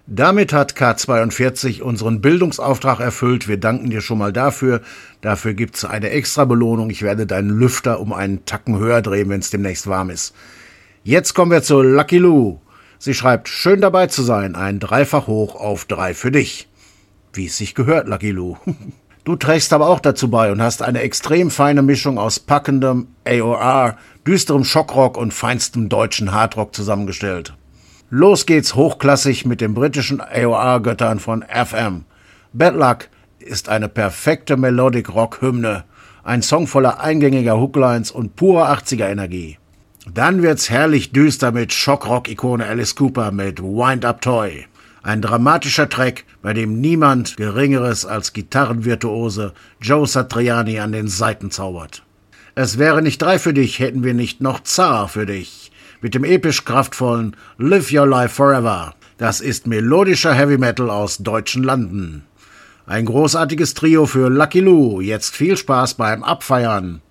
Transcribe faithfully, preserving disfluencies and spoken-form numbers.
Damit hat K zweiundvierzig unseren Bildungsauftrag erfüllt. Wir danken dir schon mal dafür. Dafür gibt's eine extra Belohnung. Ich werde deinen Lüfter um einen Tacken höher drehen, wenn es demnächst warm ist. Jetzt kommen wir zu Lucky Lou. Sie schreibt, schön dabei zu sein. Ein Dreifach hoch auf drei für dich. Wie es sich gehört, Lucky Lou. Du trägst aber auch dazu bei und hast eine extrem feine Mischung aus packendem A O R, düsterem Schockrock und feinstem deutschen Hardrock zusammengestellt. Los geht's hochklassig mit den britischen A O R-Göttern von F M. Bad Luck ist eine perfekte Melodic-Rock-Hymne, ein Song voller eingängiger Hooklines und purer achtziger-Energie. Dann wird's herrlich düster mit Schockrock-Ikone Alice Cooper mit Wind Up Toy. Ein dramatischer Track, bei dem niemand Geringeres als Gitarrenvirtuose Joe Satriani an den Saiten zaubert. Es wäre nicht drei für dich, hätten wir nicht noch Zar für dich. Mit dem episch kraftvollen Live Your Life Forever. Das ist melodischer Heavy Metal aus deutschen Landen. Ein großartiges Trio für Lucky Lou. Jetzt viel Spaß beim Abfeiern.